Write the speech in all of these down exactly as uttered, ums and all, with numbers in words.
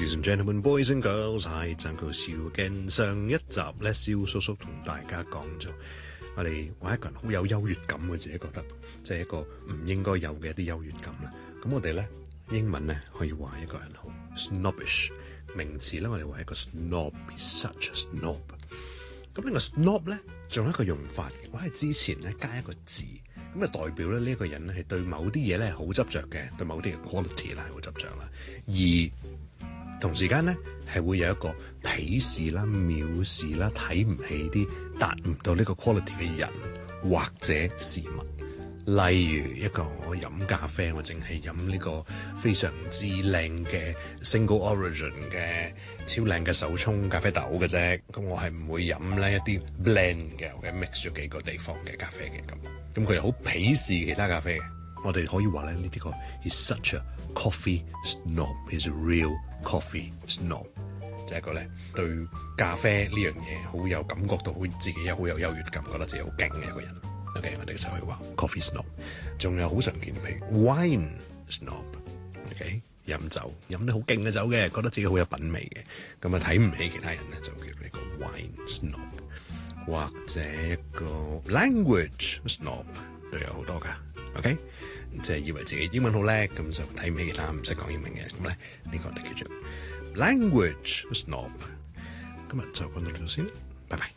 Ladies and gentlemen, boys and girls， 係曾國少嘅。上一集咧，蕭叔叔同大家講咗，我哋話一個人好有優越感，我自己覺得，即係一個唔應該有嘅一啲優越感啦。咁我哋咧英文咧可以話一個人好 snobbish， 名詞咧我哋話一個 snob，is such a snob。咁呢個 snob 咧仲有一個用法嘅，我喺之前咧加一個字。咁啊，代表咧呢一個人咧係對某啲嘢咧係好執着嘅，對某啲嘅 quality 啦係好執着啦，而同時間咧係會有一個鄙視啦、藐視啦、睇唔起啲達唔到呢個 quality 嘅人或者事物。例如一個我飲咖啡，我淨係飲呢個非常之靚嘅 single origin 嘅超靚嘅手沖咖啡豆嘅啫，咁我係唔會飲呢一啲 blend 嘅，我嘅 mix 咗幾個地方嘅咖啡嘅咁。咁佢哋好鄙視其他咖啡嘅，我哋可以話咧呢啲個 he's such a coffee snob，he's a real coffee snob， 就係一個咧對咖啡呢樣嘢好有感覺到，好自己有好有優越感，覺得自己好勁嘅一個人。OK， 我哋就可以話 coffee snob， 仲有好常見譬如 wine snob，OK， 飲酒飲得好勁嘅酒嘅，覺得自己好有品味嘅，咁啊睇唔起其他人咧，就叫呢個 wine snob， 或者一個 language snob 都有好多噶 ，OK， 即係以為自己英文好叻，咁就睇唔起其他唔識講英文嘅，咁咧呢個我哋叫做 language snob。今日就講到呢度先，拜拜。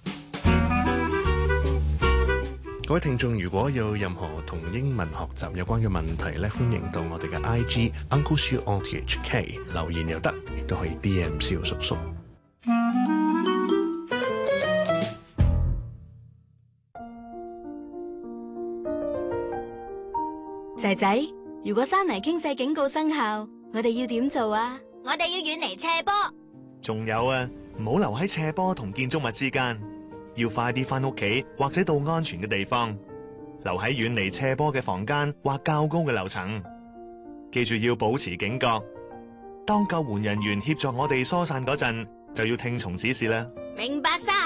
各位聽眾，如果有任何同英文學習有關嘅問題咧，歡迎到我哋嘅 I G Uncle Siu O T H K 留言又得，亦都可以 D M 蕭叔叔。 仔仔，如果山泥傾瀉警告生效，我哋要點做啊？ 我哋要遠離斜坡。 仲有啊，唔好留喺斜坡同建築物之間。要快啲返屋企或者到安全嘅地方，留喺遠離斜坡嘅房間或較高嘅樓層。記住要保持警覺，當救援人員協助我哋疏散嗰陣，就要聽從指示啦。 明白晒。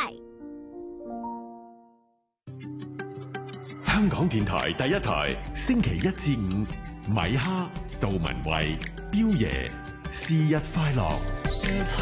香港電台第一台，星期一至五，米哈、杜文慧、彪爺，是日快樂。